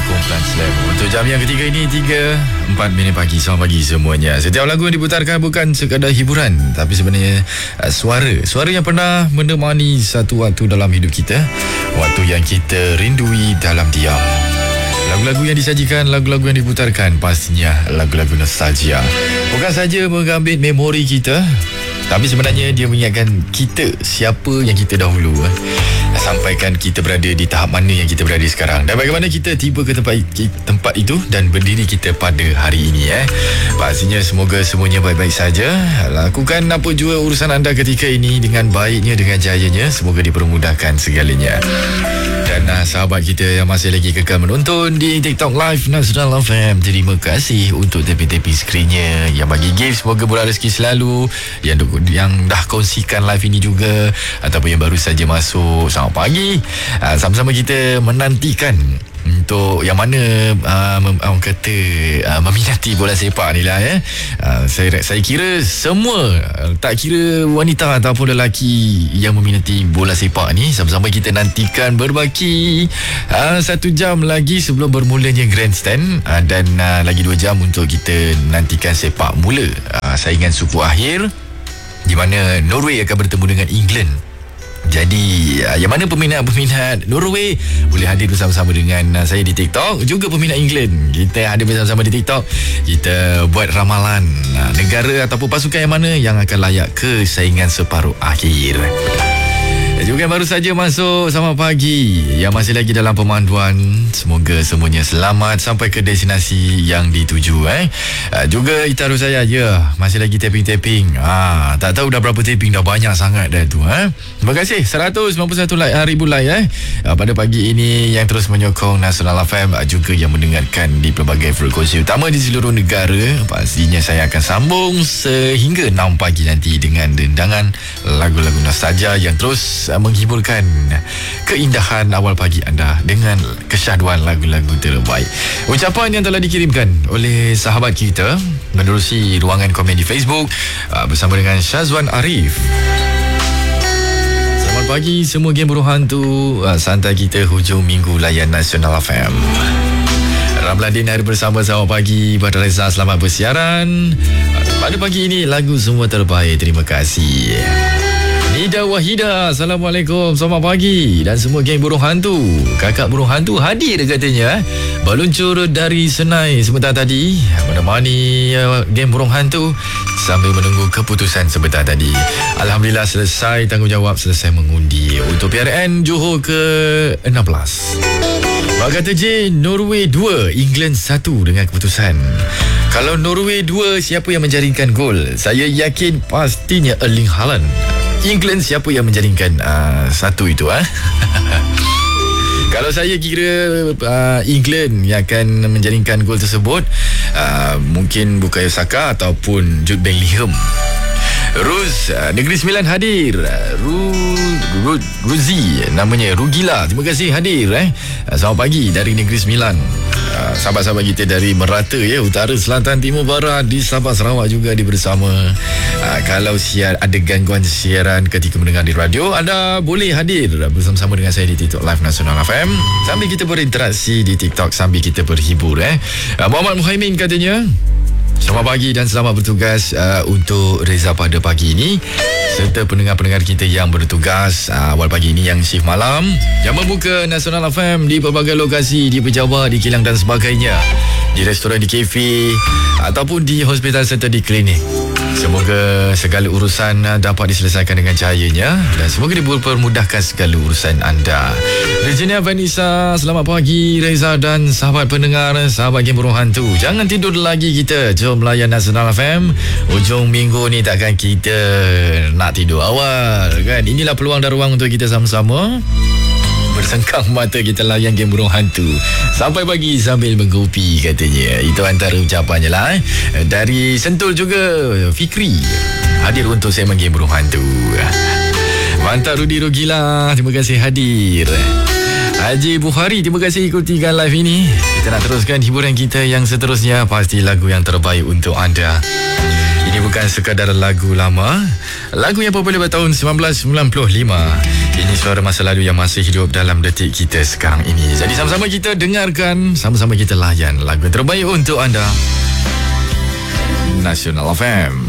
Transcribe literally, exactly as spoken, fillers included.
Kumpulan Slam untuk jam yang ketiga ini, tiga empat minit pagi. Selamat pagi semuanya. Setiap lagu yang diputarkan bukan sekadar hiburan, tapi sebenarnya uh, suara Suara yang pernah menemani satu waktu dalam hidup kita, waktu yang kita rindui dalam diam. Lagu-lagu yang disajikan, lagu-lagu yang diputarkan, pastinya lagu-lagu nostalgia. Bukan saja mengambil memori kita, tapi sebenarnya dia mengingatkan kita siapa yang kita dahulu, eh. Sampaikan kita berada di tahap mana yang kita berada sekarang, dan bagaimana kita tiba ke tempat tempat itu dan berdiri kita pada hari ini, eh. Pastinya semoga semuanya baik-baik saja. Lakukan apa jua urusan anda ketika ini dengan baiknya, dengan jayanya. Semoga dipermudahkan segalanya. Dan uh, sahabat kita yang masih lagi kekal menonton di TikTok Live Nasional F M, terima kasih untuk tapping-tapping skrinnya. Yang bagi gift, semoga murah rezeki selalu. Yang yang dah kongsikan live ini juga, ataupun yang baru saja masuk, selamat pagi. uh, Sama-sama kita menantikan untuk yang mana uh, mem, orang kata uh, meminati bola sepak ni lah, eh. uh, saya, saya kira semua, uh, tak kira wanita ataupun lelaki yang meminati bola sepak ni, sama-sama kita nantikan berbaki uh, satu jam lagi sebelum bermulanya grandstand, uh, dan uh, lagi dua jam untuk kita nantikan sepak mula uh, saingan suku akhir, di mana Norway akan bertemu dengan England. Jadi yang mana peminat-peminat Norway boleh hadir bersama-sama dengan saya di TikTok, juga peminat England, kita hadir bersama-sama di TikTok. Kita buat ramalan negara ataupun pasukan yang mana yang akan layak ke saingan separuh akhir. Juga yang baru saja masuk, selamat pagi. Yang masih lagi dalam pemanduan, semoga semuanya selamat sampai ke destinasi yang dituju, eh. Uh, juga itaruh saya, ya, masih lagi tapping-tapping. Ah, tak tahu dah berapa tapping, dah banyak sangat dah tu, eh. Terima kasih seratus sembilan puluh satu like, ribu like, eh. Uh, pada pagi ini yang terus menyokong Nasional F M, uh, juga yang mendengarkan di pelbagai frekuensi utama di seluruh negara. Pastinya saya akan sambung sehingga enam pagi nanti dengan dendangan lagu-lagu nostalgia yang terus menghiburkan keindahan awal pagi anda dengan kesyahduan lagu-lagu terbaik. Ucapan yang telah dikirimkan oleh sahabat kita menerusi ruangan komen di Facebook uh, bersama dengan Syazwan Arif. Selamat pagi semua geng burung hantu, uh, santai kita hujung minggu layan Nasional F M. Ramladin hari bersama, selamat pagi. Pada Reza, selamat bersiaran. uh, Pada pagi ini lagu semua terbaik, terima kasih. Nida Wahida, Assalamualaikum, selamat pagi. Dan semua geng burung hantu, kakak burung hantu hadir katanya, eh? Berluncur dari Senai sebentar tadi, menemani uh, geng burung hantu sambil menunggu keputusan sebentar tadi. Alhamdulillah selesai tanggungjawab, selesai mengundi untuk P R N Johor ke enam belas. Bak kata J, Norway dua, England satu dengan keputusan. Kalau Norway dua, siapa yang menjaringkan gol? Saya yakin pastinya Erling Haaland. England siapa yang menjaringkan uh, satu itu, ah? Kalau saya kira uh, England yang akan menjaringkan gol tersebut, uh, mungkin Bukayo Saka ataupun Jude Bellingham. Ruz, uh, Negeri Sembilan hadir. Ru, Ru, Ruzi namanya, Rugila, terima kasih hadir, eh. uh, Selamat pagi dari Negeri Sembilan. Uh, sahabat-sahabat kita dari merata, ya, utara, selatan, timur, barat, di Sabah, Sarawak juga di bersama. uh, Kalau siar, ada gangguan siaran ketika mendengar di radio, anda boleh hadir bersama-sama dengan saya di TikTok Live Nasional F M, sambil kita berinteraksi di TikTok, sambil kita berhibur, eh. uh, Muhammad Muhaimin katanya, selamat pagi dan selamat bertugas uh, untuk Reza pada pagi ini, serta pendengar-pendengar kita yang bertugas uh, awal pagi ini, yang shift malam, yang membuka Nasional F M di pelbagai lokasi, di pejabat, di kilang dan sebagainya, di restoran, di kafe, ataupun di hospital serta di klinik. Semoga segala urusan dapat diselesaikan dengan cahayanya, dan semoga dipermudahkan segala urusan anda. Regina Vanessa, selamat pagi Reza dan sahabat pendengar, sahabat geng burung hantu. Jangan tidur lagi kita, jom layan Nasional F M. Ujung minggu ni takkan kita nak tidur awal, kan? Inilah peluang dan ruang untuk kita sama-sama bersengkang mata, kita layan geng burung hantu sampai pagi sambil mengkopi katanya. Itu antara ucapannya lah, eh. Dari Sentul juga Fikri hadir untuk segmen geng burung hantu. Mantap Rudi Rugila, terima kasih hadir. Haji Bukhari, terima kasih ikutikan live ini. Kita nak teruskan hiburan kita yang seterusnya, pasti lagu yang terbaik untuk anda. Ini bukan sekadar lagu lama, lagu yang popular pada tahun sembilan belas sembilan puluh lima. Ini suara masa lalu yang masih hidup dalam detik kita sekarang ini. Jadi sama-sama kita dengarkan, sama-sama kita layan lagu yang terbaik untuk anda. Nasional F M.